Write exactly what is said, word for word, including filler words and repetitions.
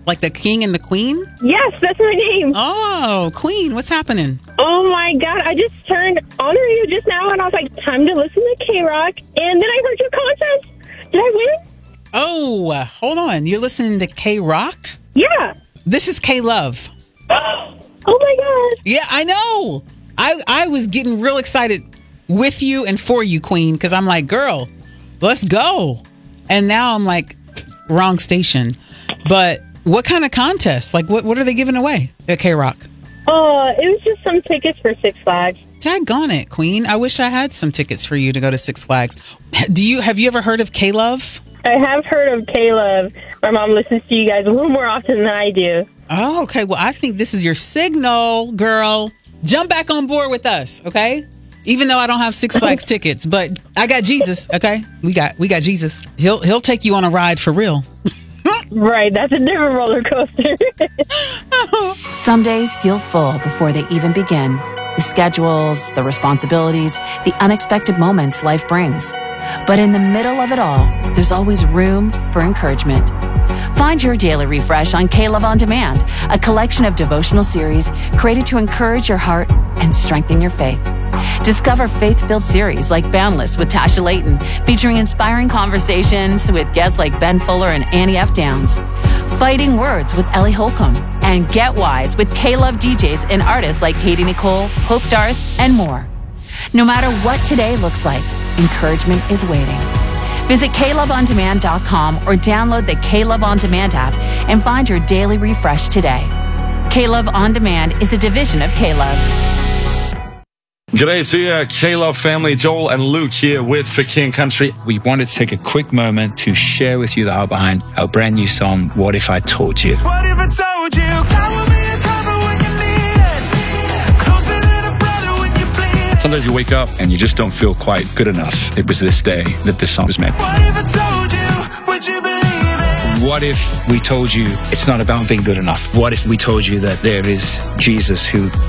Like the king and the queen? Yes, that's my name. Oh, Queen, what's happening? Oh my God, I just turned on the radio just now and I was like, time to listen to K-Rock. And then I heard your contest. Did I win? Oh, uh, hold on. You're listening to K-Rock? Yeah. This is K-Love. Oh my God. Yeah, I know. I, I was getting real excited with you and for you, Queen, because I'm like, girl, let's go. And now I'm like, wrong station. But what kind of contest? Like, what, what are they giving away at K-Rock? Uh, it was just some tickets for Six Flags. Daggone it, Queen. I wish I had some tickets for you to go to Six Flags. Do you have you ever heard of K-Love? I have heard of K-Love. My mom listens to you guys a little more often than I do. Oh, okay. Well, I think this is your signal, girl. Jump back on board with us, okay? Even though I don't have Six Flags tickets, but I got Jesus, okay? We got we got Jesus. He'll he'll take you on a ride for real. Right, that's a different roller coaster. Some days feel full before they even begin. The schedules, the responsibilities, the unexpected moments life brings. But in the middle of it all, there's always room for encouragement. Find your daily refresh on K-Love On Demand, a collection of devotional series created to encourage your heart and strengthen your faith. Discover faith-filled series like Boundless with Tasha Layton, featuring inspiring conversations with guests like Ben Fuller and Annie F. Downs. Fighting Words with Ellie Holcomb. And Get Wise with K-Love D Js and artists like Katie Nicole, Hope Darst, and more. No matter what today looks like, encouragement is waiting. Visit K Love On Demand dot com or download the K-Love On Demand app and find your daily refresh today. K-Love On Demand is a division of K-Love. G'day to you, K-Love family. Joel and Luke here with For King Country. We wanted to take a quick moment to share with you the art behind our brand new song, What If I Told You? What if I told you God will be a cover when you need it, closer than a brother when you bleed. Sometimes you wake up and you just don't feel quite good enough. It was this day that this song was made. What if I told you, would you believe it? What if we told you it's not about being good enough? What if we told you that there is Jesus who